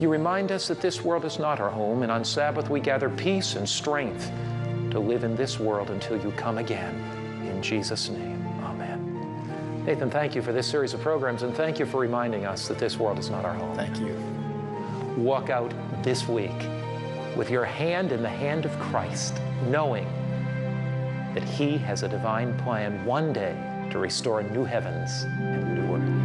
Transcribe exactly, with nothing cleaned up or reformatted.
You remind us that this world is not our home, and on Sabbath we gather peace and strength to live in this world until you come again. In Jesus' name, amen. Nathan, thank you for this series of programs, and thank you for reminding us that this world is not our home. Thank you. Walk out this week with your hand in the hand of Christ, knowing that He has a divine plan one day to restore new heavens and new earth.